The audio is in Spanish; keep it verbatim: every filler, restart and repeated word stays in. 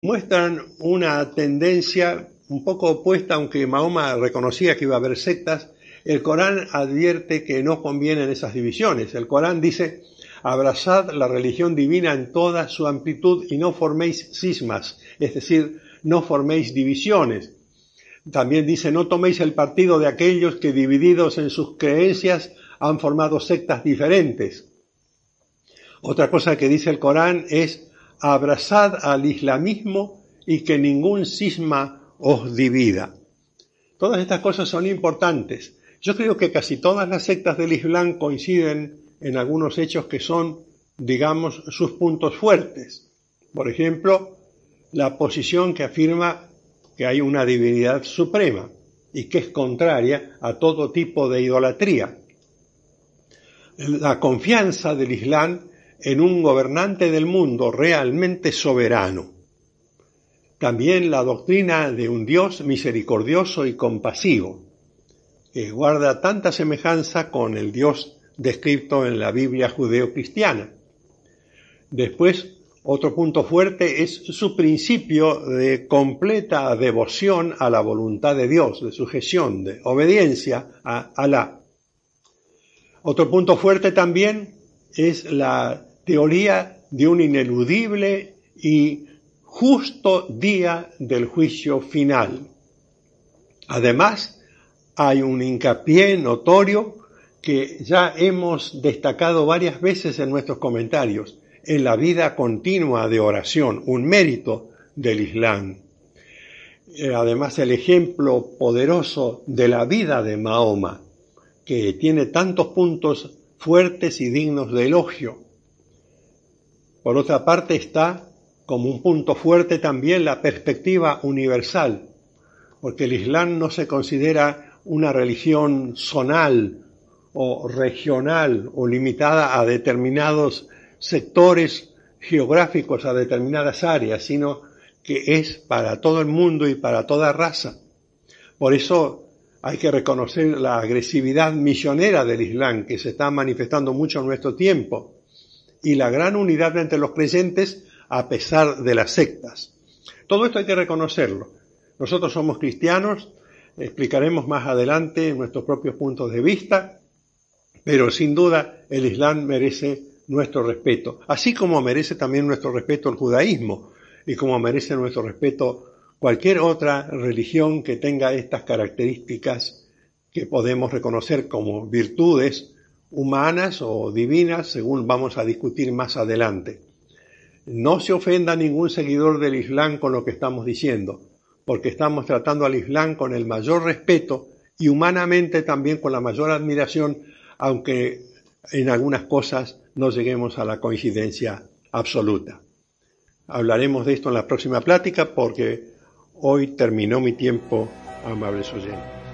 muestran una tendencia un poco opuesta, aunque Mahoma reconocía que iba a haber sectas. El Corán advierte que no convienen esas divisiones. El Corán dice: abrazad la religión divina en toda su amplitud y no forméis cismas, es decir, no forméis divisiones. También dice: no toméis el partido de aquellos que, divididos en sus creencias, han formado sectas diferentes. Otra cosa que dice el Corán es: abrazad al islamismo y que ningún cisma os divida. Todas estas cosas son importantes. Yo creo que casi todas las sectas del Islam coinciden en algunos hechos que son, digamos, sus puntos fuertes. Por ejemplo, la posición que afirma que hay una divinidad suprema y que es contraria a todo tipo de idolatría. La confianza del Islam en un gobernante del mundo realmente soberano. También la doctrina de un Dios misericordioso y compasivo, que guarda tanta semejanza con el Dios descrito en la Biblia judeo-cristiana. Después, otro punto fuerte es su principio de completa devoción a la voluntad de Dios, de sujeción, de obediencia a Alá. Otro punto fuerte también es la teoría de un ineludible y justo día del juicio final. Además, hay un hincapié notorio que ya hemos destacado varias veces en nuestros comentarios, en la vida continua de oración, un mérito del Islam. Además, el ejemplo poderoso de la vida de Mahoma, que tiene tantos puntos fuertes y dignos de elogio. Por otra parte, está como un punto fuerte también la perspectiva universal, porque el Islam no se considera una religión zonal o regional o limitada a determinados sectores geográficos, a determinadas áreas, sino que es para todo el mundo y para toda raza. Por eso hay que reconocer la agresividad misionera del Islam, que se está manifestando mucho en nuestro tiempo, y la gran unidad entre los creyentes a pesar de las sectas. Todo esto hay que reconocerlo. Nosotros somos cristianos, explicaremos más adelante nuestros propios puntos de vista, pero sin duda el Islam merece nuestro respeto, así como merece también nuestro respeto el judaísmo y como merece nuestro respeto cualquier otra religión que tenga estas características que podemos reconocer como virtudes humanas o divinas, según vamos a discutir más adelante. No se ofenda a ningún seguidor del Islam con lo que estamos diciendo, porque estamos tratando al Islam con el mayor respeto y humanamente también con la mayor admiración, aunque en algunas cosas no lleguemos a la coincidencia absoluta. Hablaremos de esto en la próxima plática porque hoy terminó mi tiempo, amables oyentes.